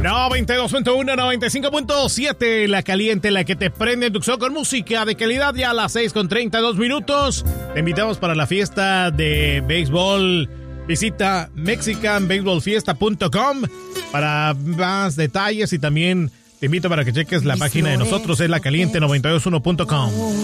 92.1, 95.7, la caliente, la que te prende en tu show con música de calidad ya a las 6:32. Te invitamos para la fiesta de béisbol. Visita mexicanbaseballfiesta.com para más detalles y también te invito para que cheques la página de nosotros, es lacaliente921.com.